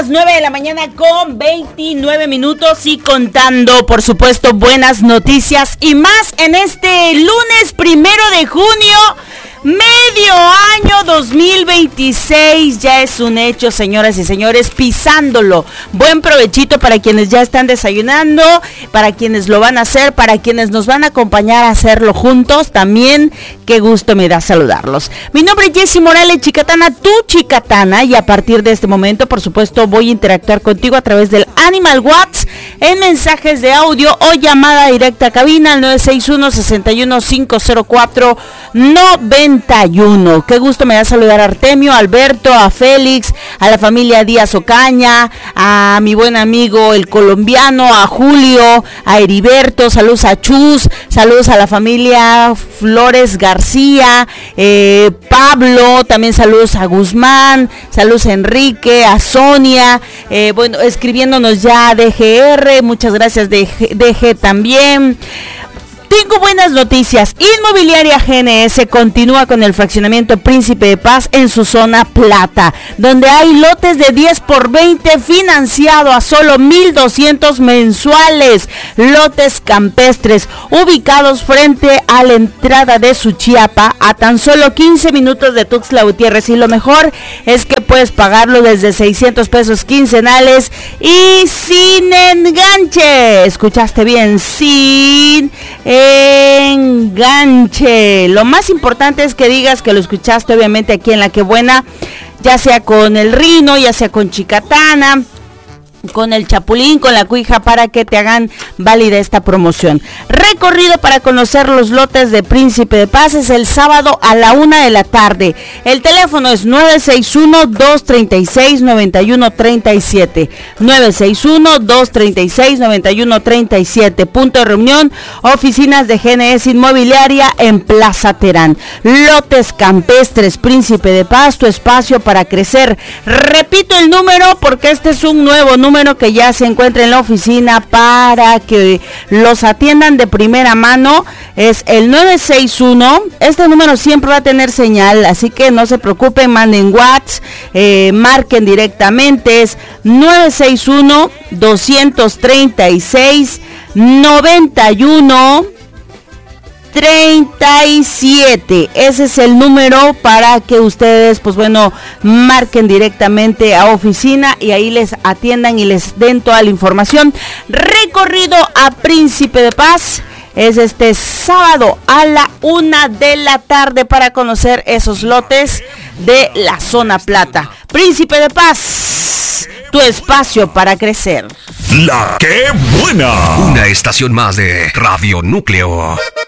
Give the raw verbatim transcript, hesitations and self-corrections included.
las nueve de la mañana con veintinueve minutos y contando, por supuesto, buenas noticias y más en este lunes primero de junio. Medio año dos mil veintiséis ya es un hecho, señoras y señores, pisándolo. Buen provechito para quienes ya están desayunando, para quienes lo van a hacer, para quienes nos van a acompañar a hacerlo juntos. También, qué gusto me da saludarlos. Mi nombre es Jessy Morales, Chicatana, tu Chicatana, y a partir de este momento, por supuesto, voy a interactuar contigo a través del Animal Watts en mensajes de audio o llamada directa a cabina al nueve seis uno, seis uno cinco cero cuatro, noventa y uno. Qué gusto me da saludar a Artemio, a Alberto, a Félix, a la familia Díaz Ocaña, a mi buen amigo el colombiano, a Julio, a Heriberto, saludos a Chus, saludos a la familia Flores García, eh, Pablo, también saludos a Guzmán, saludos a Enrique, a Sonia, eh, bueno, escribiéndonos ya a D G R, muchas gracias D G, D G también. Tengo buenas noticias. Inmobiliaria G N S continúa con el fraccionamiento Príncipe de Paz en su zona plata, donde hay lotes de diez por veinte financiado a solo mil doscientos mensuales. Lotes campestres ubicados frente a la entrada de Suchiapa, a tan solo quince minutos de Tuxtla Gutiérrez. Y lo mejor es que puedes pagarlo desde seiscientos pesos quincenales y sin enganche. ¿Escuchaste bien? Sin enganche. Lo más importante es que digas que lo escuchaste obviamente aquí en La Que Buena, ya sea con el Rino, ya sea con Chicatana, con el Chapulín, con la Cuija, para que te hagan válida esta promoción. Recorrido para conocer los lotes de Príncipe de Paz es el sábado a la una de la tarde. El teléfono es nueve seis uno, dos tres seis, nueve uno tres siete. nueve seis uno, dos tres seis, nueve uno tres siete. Punto de reunión, oficinas de G N S Inmobiliaria en Plaza Terán. Lotes campestres Príncipe de Paz, tu espacio para crecer. Repito el número porque este es un nuevo número número que ya se encuentra en la oficina para que los atiendan de primera mano. Es el nueve seis uno. Este número siempre va a tener señal, así que no se preocupen, manden WhatsApp, eh, marquen directamente. Es nueve seis uno, dos tres seis, nueve uno treinta y siete. Ese es el número para que ustedes, pues bueno, marquen directamente a oficina y ahí les atiendan y les den toda la información. Recorrido a Príncipe de Paz es este sábado a la una de la tarde para conocer esos lotes de la zona plata. Príncipe de Paz, tu espacio para crecer. La Que Buena, una estación más de Radio Núcleo.